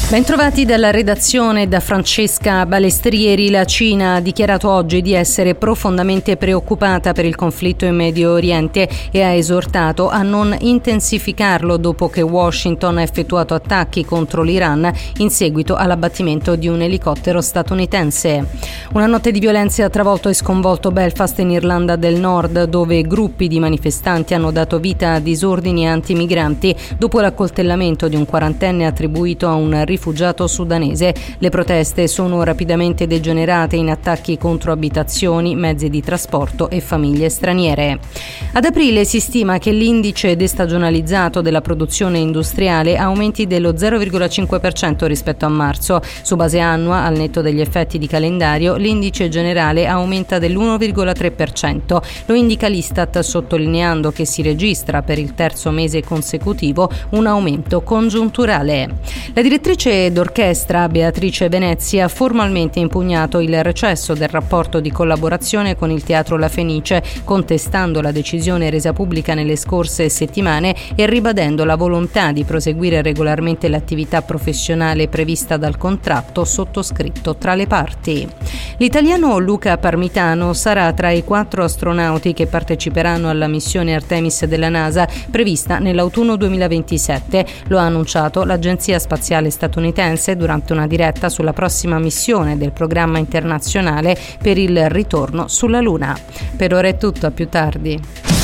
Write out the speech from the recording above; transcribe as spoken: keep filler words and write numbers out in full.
Bentrovati dalla redazione da Francesca Balestrieri. La Cina ha dichiarato oggi di essere profondamente preoccupata per il conflitto in Medio Oriente e ha esortato a non intensificarlo dopo che Washington ha effettuato attacchi contro l'Iran in seguito all'abbattimento di un elicottero statunitense. Una notte di violenze ha travolto e sconvolto Belfast in Irlanda del Nord, dove gruppi di manifestanti hanno dato vita a disordini antimigranti dopo l'accoltellamento di un quarantenne attribuito a un rifugiato sudanese. Le proteste sono rapidamente degenerate in attacchi contro abitazioni, mezzi di trasporto e famiglie straniere. Ad aprile si stima che l'indice destagionalizzato della produzione industriale aumenti dello zero virgola cinque per cento rispetto a marzo. Su base annua, al netto degli effetti di calendario, l'indice generale aumenta dell'uno virgola tre per cento. Lo indica l'Istat, sottolineando che si registra per il terzo mese consecutivo un aumento congiunturale. La direttrice d'orchestra Beatrice Venezzi ha formalmente impugnato il recesso del rapporto di collaborazione con il Teatro La Fenice, contestando la decisione resa pubblica nelle scorse settimane e ribadendo la volontà di proseguire regolarmente l'attività professionale prevista dal contratto sottoscritto tra le parti. L'italiano Luca Parmitano sarà tra i quattro astronauti che parteciperanno alla missione Artemis della NASA prevista nell'autunno duemilaventisette. Lo ha annunciato l'Agenzia Spaziale Statunitense durante una diretta sulla prossima missione del programma internazionale per il ritorno sulla Luna. Per ora è tutto, a più tardi.